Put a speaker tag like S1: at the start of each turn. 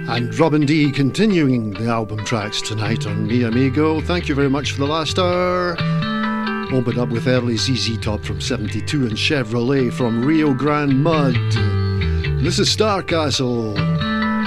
S1: And Robin D continuing the album tracks tonight on Mi Amigo. Thank you very much for the last hour. Opened up with early ZZ Top from 72 and Chevrolet from Rio Grande Mud. This is Starcastle.